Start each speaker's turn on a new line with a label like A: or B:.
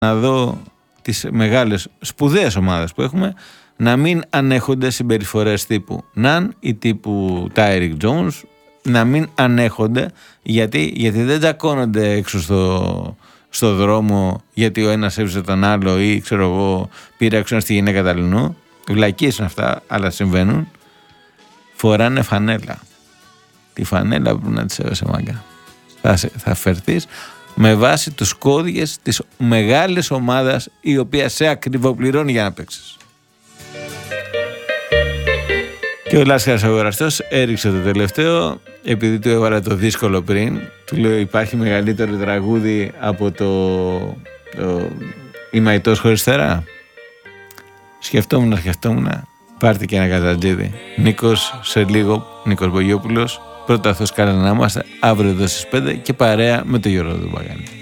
A: να δω τις μεγάλες σπουδαίες ομάδες που έχουμε να μην ανέχονται συμπεριφορές τύπου Ναν ή τύπου Τάιρικ Τζόουνς, να μην ανέχονται γιατί δεν τζακώνονται έξω στο δρόμο γιατί ο ένας έβρισε τον άλλο ή ξέρω εγώ πήρε έξω στη γυναίκα ταλινού. Βλακίες είναι αυτά, αλλά συμβαίνουν. Φοράνε φανέλα. Τη φανέλα που να τη σέβεσαι, μάγκα. Θα φερθείς με βάση τους κώδικες της μεγάλης ομάδας η οποία σε ακριβοπληρώνει για να παίξεις. Και ο Λάσκαρας Αγοραστός έριξε το τελευταίο, επειδή του έβαλα το δύσκολο πριν. Του λέω υπάρχει μεγαλύτερο τραγούδι από το «Η μαϊτός χωρίς θερά». Σκεφτόμουν, πάρτε και ένα Καζαντζίδι. Νίκος σε λίγο, Νίκος Μπογιόπουλος. Πρώτα Θεός καλά να είμαστε, αύριο εδώ στις 5 και παρέα με τον Γιώργο του Παγάνη.